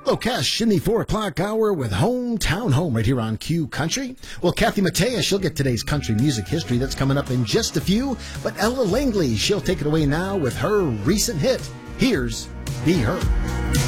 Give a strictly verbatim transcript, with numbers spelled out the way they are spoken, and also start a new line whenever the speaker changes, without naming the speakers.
Hello, Cash, in the four o'clock hour with Hometown Home right here on Q Country. Well, Kathy Mattea, she'll get today's country music history. That's coming up in just a few. But Ella Langley, she'll take it away now with her recent hit. Here's Be Her.